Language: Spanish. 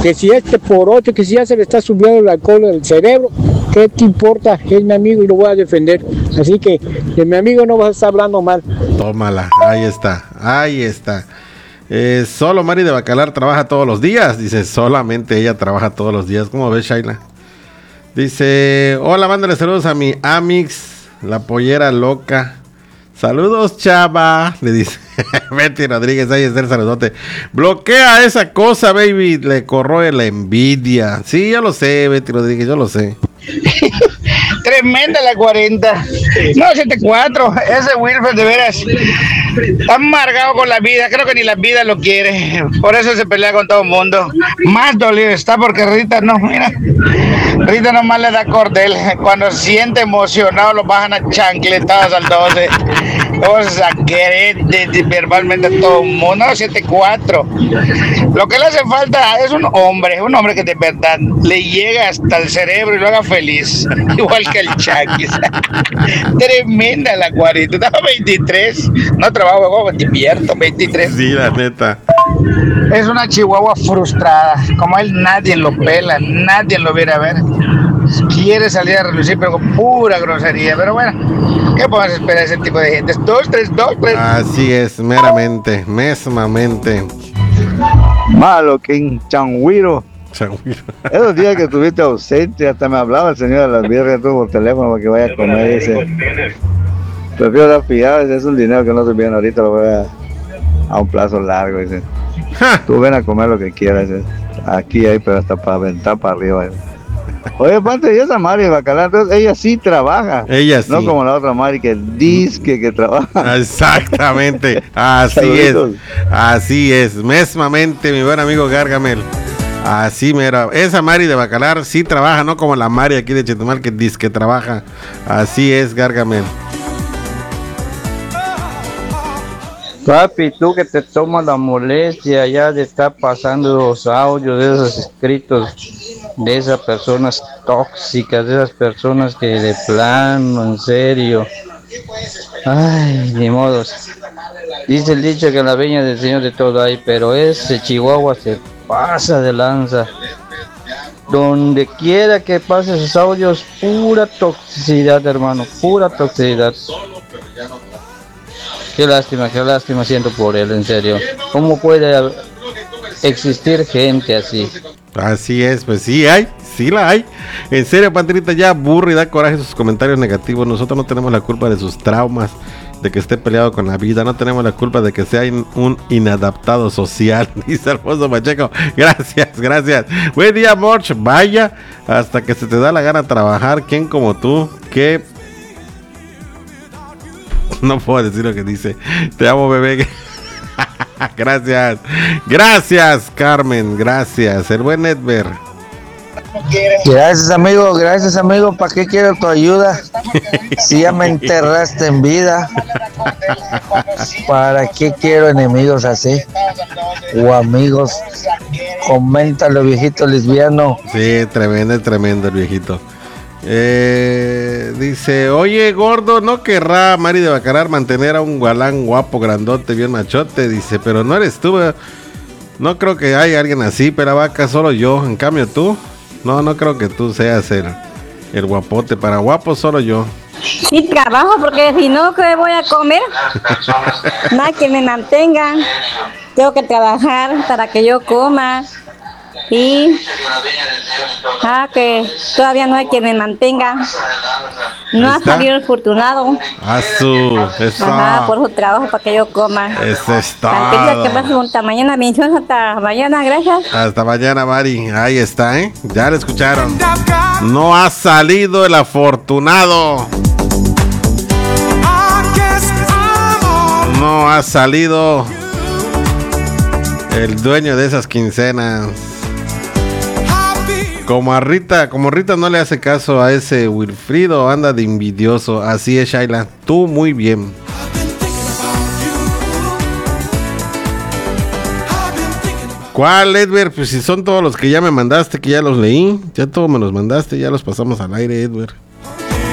que si por 8, que si ya se le está subiendo el alcohol al cerebro, ¿qué te importa? Es mi amigo y lo voy a defender. Así que de mi amigo no vas a estar hablando mal. Tómala, ahí está. Solo Mari de Bacalar trabaja todos los días. Dice, solamente ella trabaja todos los días. ¿Cómo ves, Shaila? Dice, hola, mándale saludos a mi Amix, la pollera loca. Saludos, chava. Le dice Betty Rodríguez, ahí está el saludote. Bloquea esa cosa, baby. Le corroe la envidia. Sí, yo lo sé, Betty Rodríguez, yo lo sé. Tremenda la 40. No, 74. Ese Wilfred, de veras, está amargado con la vida. Creo que ni la vida lo quiere. Por eso se pelea con todo el mundo. Más dolido está porque Rita no, mira. Rita nomás le da cordel. Cuando se siente emocionado, lo bajan a chancletadas al 12. O sea, querer verbalmente a todo el mundo. No, 74. Lo que le hace falta es un hombre que de verdad le llega hasta el cerebro y lo haga feliz. Igual que el Chaquis. Tremenda la 40. Estaba 23. No trabajo, me divierto, 23. Sí, la neta. Es una chihuahua frustrada. Como él nadie lo pela, nadie lo viene a ver. Quiere salir a relucir, pero con pura grosería. Pero bueno, ¿qué podemos esperar de ese tipo de gente? 2, 3. Así es, mesmamente. Malo que en Changuiro. Esos días que estuviste ausente, hasta me hablaba el señor de las birras por teléfono para que vaya a comer. Dice, prefiero dar pilladas, es un dinero que no se viene ahorita, lo voy a un plazo largo. Dice, tú ven a comer lo que quieras. Dice, aquí hay, pero hasta para aventar para arriba. Dice. Oye, aparte de esa Mari Bacalar, entonces ella sí trabaja. Ella sí. No como la otra Mari que dice que trabaja. Exactamente. Así es. Mesmamente, mi buen amigo Gargamel. Así mira, esa Mari de Bacalar sí trabaja, no como la Mari aquí de Chetumal que dice que trabaja. Así es, Gargamel. Papi, tú que te tomas la molestia ya de estar pasando los audios de esos escritos de esas personas tóxicas, de esas personas que de plano, en serio. Ay, ni modos. Dice el dicho que en la viña del Señor de todo hay, pero ese Chihuahua se pasa de lanza. Donde quiera que pase esos audios, pura toxicidad, hermano, pura toxicidad. Qué lástima siento por él, en serio. ¿Cómo puede existir gente así? Así es, pues sí la hay. En serio, Patrita, ya aburre y da coraje sus comentarios negativos. Nosotros no tenemos la culpa de sus traumas, de que esté peleado con la vida. No tenemos la culpa de que sea un inadaptado social, dice Alfonso Pacheco. Gracias. Buen día, Morch. Vaya, hasta que se te da la gana trabajar. ¿Quién como tú? ¿Qué? No puedo decir lo que dice. Te amo, bebé. Gracias, Carmen. Gracias. El buen Edber. Gracias, amigo. ¿Para qué quiero tu ayuda? Si ya me enterraste en vida, ¿para qué quiero enemigos así? O amigos. Coméntalo, viejito lesbiano. Sí, tremendo el viejito. Dice, oye, gordo, ¿no querrá Mari de Bacalar mantener a un galán guapo, grandote, bien machote? Dice, pero no eres tú, ¿verdad? No creo que haya alguien así, pero vaca, solo yo. En cambio tú, no creo que tú seas el guapote. Para guapo solo yo. Sí, trabajo, porque si no, ¿qué voy a comer? Nada que me mantenga. Tengo que trabajar para que yo coma. Y que todavía no hay quien me mantenga. No ha salido el afortunado. Por su trabajo para que yo coma. Eso es todo. Hasta mañana, bendiciones, hasta mañana, gracias. Hasta mañana, Mari. Ahí está, ya lo escucharon. No ha salido el afortunado. No ha salido el dueño de esas quincenas. Como Rita no le hace caso a ese Wilfrido, anda de envidioso. Así es, Shaila. Tú muy bien. ¿Cuál, Edward? Pues si son todos los que ya me mandaste, que ya los leí. Ya todos me los mandaste, ya los pasamos al aire, Edward.